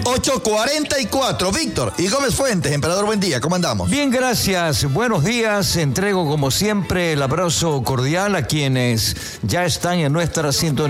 8:44. Víctor y Gómez Fuentes, emperador, buen día, ¿cómo andamos? Bien, gracias, buenos días. Entrego como siempre el abrazo cordial a quienes ya están en nuestra sintonía.